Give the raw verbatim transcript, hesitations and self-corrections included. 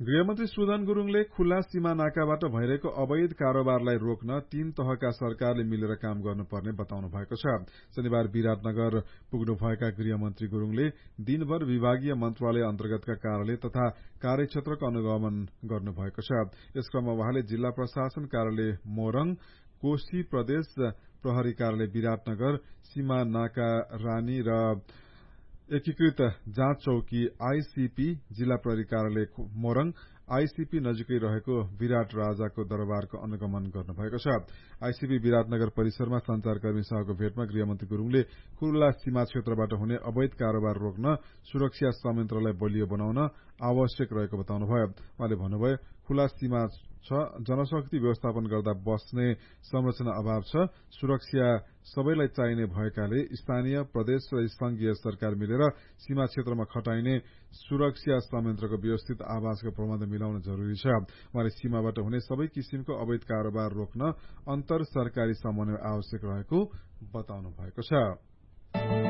गृहमन्त्री सुदन गुरूङले खुल्ला सीमा नाकाबाट भइरहेको अवैध कारोबारलाई रोक्न तीन तहका सरकारले मिलेर काम गर्नुपर्ने बताउनु भएको छ। शनिबार विराटनगर पुग्नुभएका गृहमन्त्री गुरूङले दिनभर विभागीय मन्त्रालय अन्तर्गतका कार्यालय तथा कार्यक्षेत्रको अनुगमन गर्नुभएको छ। यस क्रममा वहाँले जिल्ला प्रशासन कार्यालय मोरङ, कोशी प्रदेश प्रहरी कार्यालय विराटनगर, सीमा नाका रानी र एकीकृत जाँच चौकी आईसीपी, जिल्ला प्रहरी कार्यालय मोरङ, आईसीपी नजिकै रहेको विराट राजाको दरबारको अनुगमन गर्नुभएको छ। आईसीपी विराटनगर परिसरमा संचारकर्मीसँगको भेटमा गृहमन्त्री गुरूङले खुल्ला सीमा क्षेत्रबाट हुने अवैध कारोबार रोक्न सुरक्षा संयन्त्रलाई बलियो बनाउन आवश्यक रहेको बताउनुभयो। उहाँले भन्नुभयो, खुल्ला सीमा छ, जनशक्ति व्यवस्थापन गर्दा बस्ने संरचना अभाव छ, सुरक्षा सबैलाई चाहिने भएकाले स्थानीय, प्रदेश र संघीय सरकार मिलेर सीमा क्षेत्रमा खटाइने सुरक्षा संयन्त्रको व्यवस्थित आवासको प्रबन्ध मिलाउन जरूरी छ। उहाँले सीमाबाट हुने सबै किसिमको अवैध कारोबार रोक्न अन्तर सरकारी समन्वय आवश्यक रहेको बताउनु भएको छ।